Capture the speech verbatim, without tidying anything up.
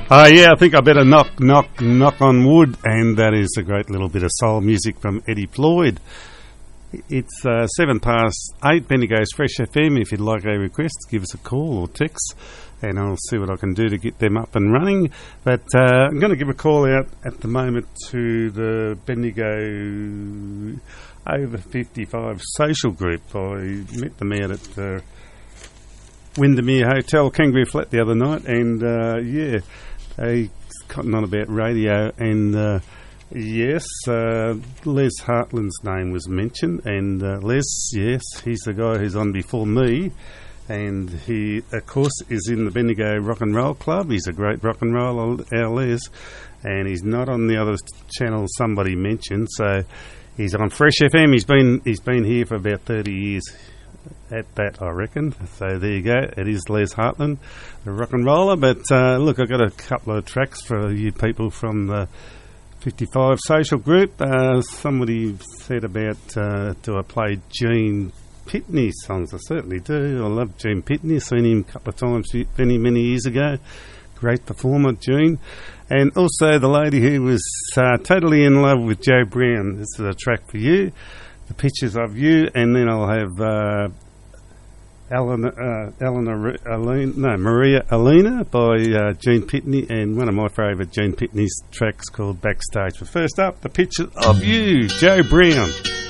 Uh, yeah, I think I better knock, knock, knock on wood, and that is a great little bit of soul music from Eddie Floyd. It's uh, seven past eight, Bendigo's Fresh F M. If you'd like a request, give us a call or text, and I'll see what I can do to get them up and running. But uh, I'm going to give a call out at the moment to the Bendigo over fifty-five social group. I met them out at the Windermere Hotel, Kangaroo Flat, the other night, and uh, yeah, they cotton on about radio, and uh, yes, uh, Les Hartland's name was mentioned, and uh, Les, yes, he's the guy who's on before me, and he, of course, is in the Bendigo Rock and Roll Club. He's a great rock and roller, our Les, and he's not on the other channel somebody mentioned, so he's on Fresh F M. He's been he's been here for about thirty years. At that, I reckon. So there you go. It is Les Hartland, the rock and roller. But uh, look, I've got a couple of tracks for you people from the fifty-five social group. Uh, somebody said about uh, do I play Gene Pitney songs? I certainly do. I love Gene Pitney. I've seen him a couple of times many, many years ago. Great performer, Gene. And also the lady who was uh, totally in love with Joe Brown. This is a track for you. The pictures of you, and then I'll have uh, Eleanor, uh, Eleanor Alina, no, Maria Alina by uh, Gene Pitney, and one of my favourite Gene Pitney's tracks called Backstage. But first up, the picture of you, Joe Brown.